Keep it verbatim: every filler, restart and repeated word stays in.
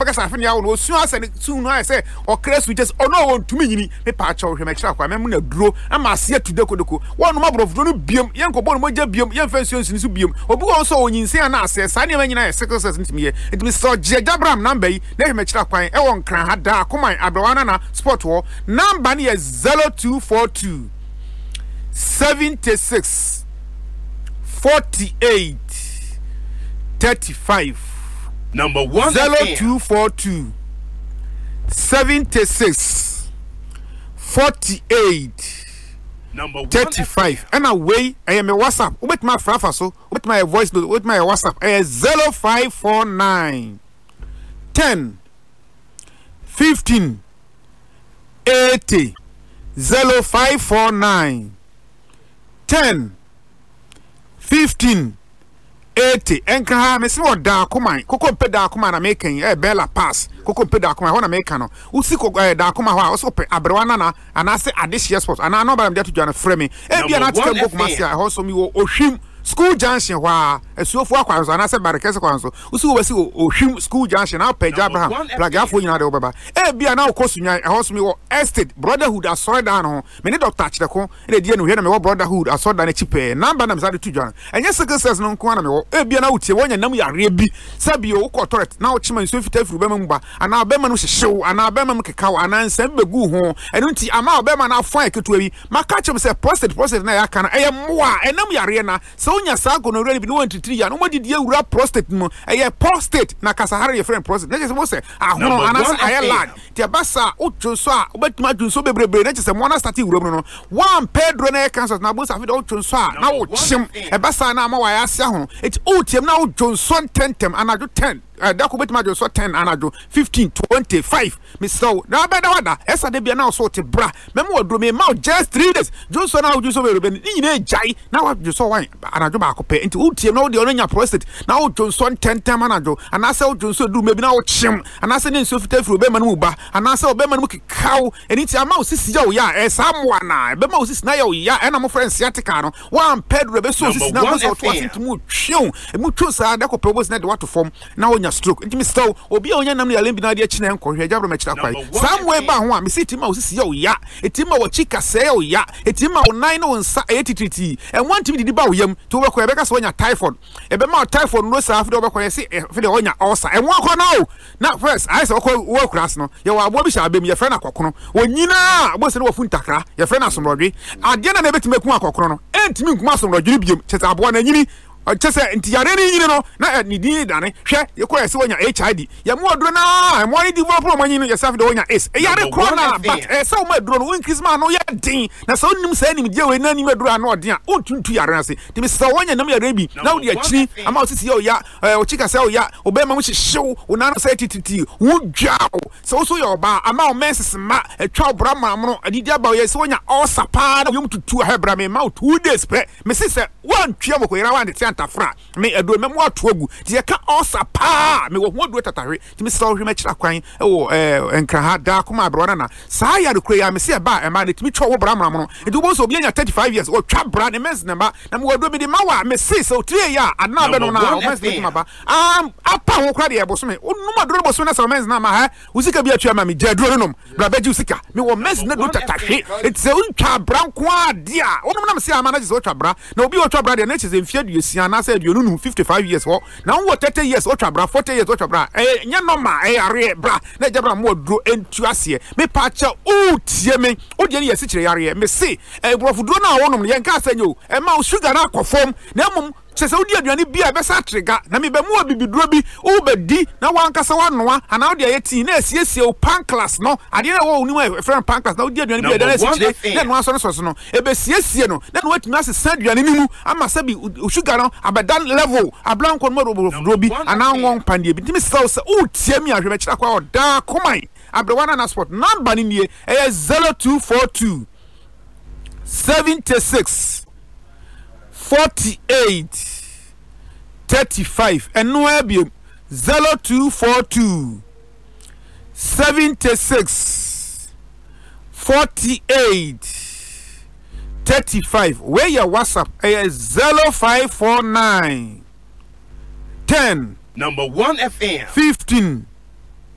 because I feel no soon as soon I say or crest with just oh no to me me patch or him extra kwa me na duro am asie to deko deko one number of no biom yen ko bon mo ja biom yen fansions ni so biom obi won so onyin na ase sa ne nyina sickle cells ntimi ye it me so jabram number yi na him extra kwan e won kran ha da koman abrewana na sport wo number ne is zero two four two seventy-six forty-eight thirty-five number one zero two four two seventy-six forty-eight number thirty-five and away I am a WhatsApp with my frafa so with my voice note with my WhatsApp uh, zero five four nine ten fifteen eighty zero five four nine ten fifteen eighty enka ha me se wo da akoma koko pe da akoma na making eh bella pass koko pe da akoma ho na make no usi koko eh da akoma ho a so pe abrewana na anase adehye sport ana no ba me to join frame e bia na take book masia ho so mi wo ohwim school junction wa esuofo akwanso anase barekese kwanso usi wo basi ohwim school junction na pe Abraham plagafo nyina de wo baba e bia na okosunyan ho so mi wo estate brotherhood asore dan ho me ne doctor chireko e de no hwe na me wo brotherhood asore dan chipe number na me sade to join enye success no nko na me wo e bia na utie wonya nam yare bi sabi o ko torret na o chima nso fita furu be mamba ana be ma no hyehyew ana be ma m kekaw ana nsem begu ho eno nti ama be ma na afon eketo wi maka chem se prostate prostate na ya kana eye moa enam yare na so nya sa gonorrhea bi no twenty-three ya no mo didi ewura prostate mo eye prostate na kasahare ye friend prostate na je mo se ahono anasa aye lad ti abasa utwonso a obetima dwonso bebrebre na je se mo na start ewura no one pedro na cancer na bo sa fi do utwonso a na wo chim e basa na ama wa ya ase ahono eti utiem na utwonso tentem anaju ten Uh, that could be my so ten anajo fifteen twenty five me so na be da wada esa de bia na so te bra memo odro me ma just three days Johnson na Johnson be be ni na jai na wa so wan anajo ba ko pe nti utie na de onya prostate na o Johnson ten ten anajo anase o Johnson du me bi na o chim anase ne nso fitafuru be ma no ba anase o be ma no kikaw eniti ama o sisi ya o ya esa moa na be ma o sisi na ya o ya e na mo friend siatica no one pedro be so sisi na bo so to asintimu twion e mu twu sa de ko pe bo na de wato form na o stroke ntimi stow obi a onya nam ya lembi na de akina enkohwe jabro mechira kwai samwe ba ho a me siti ma osisi ya o ya etima wo chika se o ya etima wo nine no nsa etititi en want me didi ba wo yam to we ko e be ka so onya typhoid e be ma typhoid no sa afi de be ko ye se fi de onya ulcer en wa ko no na first I say ko wo kras no ye wa abo bi sha abem ye fe na kokono onyina abo se no wafu ntakra ye fe na somrodwe ade na na betime ku akokono no entimi nkuma somrodwe biom cheta abo na nyini chese nti yare ni nyini no na ni di dane hwe ye ko yesi wonya H I V ya mu oduro na e mo ni develop no nyini ye safi de wonya S e yare ko na but e se o ma duro no increase ma no ye din na se onim se nim je we na nim aduro ano odin a ontuntu yare na se ti me se wonya nam yare bi na wo de akiri ama osisi ye o ya o chika se o ya o be ma mu hyehyew o na se tititi wo dwao se o so ye oba ama o menses ma etwa obra ma mo no adidi aba ye se wonya all sapa na yom tutu ha bra me ma two days pre me se se one twia mo ko yira wan de tafra me edo me mo atogu ti ye ka osa pa me wo ho do tatahwe ti me so hwe me kira kwan e wo eh enkra ha da kuma abro na sa ya de kura ya me se ba e ma ne ti me twa wo bra mra mo e do bo so obi anya thirty-five years o twa bra ne mes number na me wo do me de mawa me se so three ya ana be no na o mes kuma ba am apa ho kra de e bo so me onu ma do bo so na so mes na ma ha usika bi atua ma me jadro no bra ba ji usika me wo mes na do tatahwe it se un twa bra kwa dia onu na me se ama na ji so twa bra na obi o twa bra de na chi se mfia duesia na say you fifty-five years ho na wo thirty years o twabra forty years o twabra eh nya normal eh are bra na jabra mo duro entu ase me pa cha o tie me o de ye se kire yare me se eh brofuduro na wonom ye nka asanyo e ma sugar na akofom na mum se se odi aduane bia be sa trigger na me be mu abibiduro bi o be di na wankasa wanoa ana odi ayeti na asiesie o pancreas no ade na wo onimu friend pancreas na odi aduane bia da na sikire na no aso no so no e be siesie no na no atumi asesa aduane nimu ama sabi o sugar no abadan level ablanko no brofuduro bi ana won pandie bi timi se se o tie mi ahwe me kira kwa oda komai abrewana na sport number ni nie e zero two four two seventy-six forty-eight thirty-five and no abim zero two four two seventy-six forty-eight thirty-five where your WhatsApp is zero five four nine ten number one F M fifteen